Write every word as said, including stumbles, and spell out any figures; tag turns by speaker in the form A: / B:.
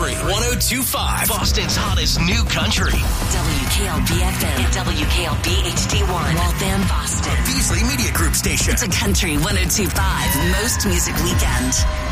A: Country one oh two point five. Boston's hottest new country.
B: W K L B F M, W K L B H D one, Waltham, Boston.
A: Beasley Media Group station.
B: It's a Country one oh two point five most music weekend.